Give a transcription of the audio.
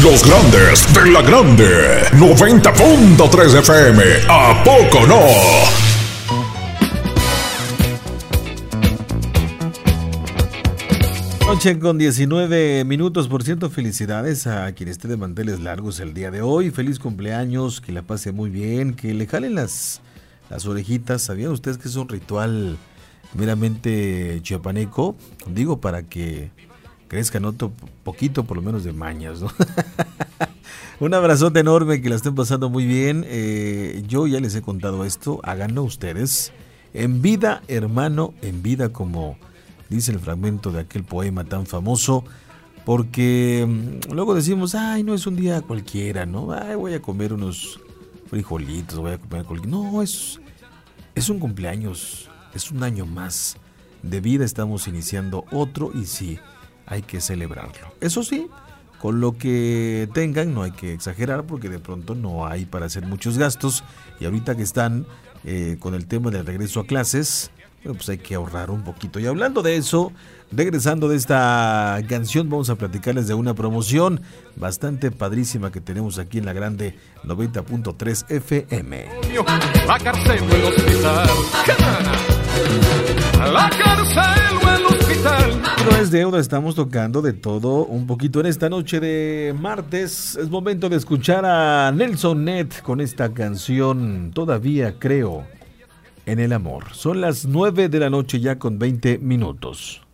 Los grandes de la grande. 90.3 FM. ¿A poco no? Noche con 19 minutos. Por cierto, felicidades a quien esté de manteles largos el día de hoy. Feliz cumpleaños, que la pase muy bien, que le jalen las orejitas. ¿Sabían ustedes que es un ritual meramente chiapaneco? Digo, para que crezcan otro poquito, por lo menos de mañas, ¿no? Un abrazote enorme, que la estén pasando muy bien. Yo ya les he contado esto, háganlo ustedes. En vida, hermano, en vida, como dice el fragmento de aquel poema tan famoso, porque luego decimos, ay, no es un día cualquiera, ¿no? Ay, voy a comer unos frijolitos, voy a comer cualquier... No, es un cumpleaños, es un año más de vida, estamos iniciando otro y sí, hay que celebrarlo. Eso sí, con lo que tengan, no hay que exagerar porque de pronto no hay para hacer muchos gastos, y ahorita que están con el tema del regreso a clases, pues hay que ahorrar un poquito. Y hablando de eso, regresando de esta canción, vamos a platicarles de una promoción bastante padrísima que tenemos aquí en la grande 90.3 FM. La cárcel o el hospital. La cárcel o el hospital. No es deuda, estamos tocando de todo un poquito en esta noche de martes. Es momento de escuchar a Nelson Net con esta canción, Todavía creo en el amor. Son las 9 de la noche ya con 20 minutos.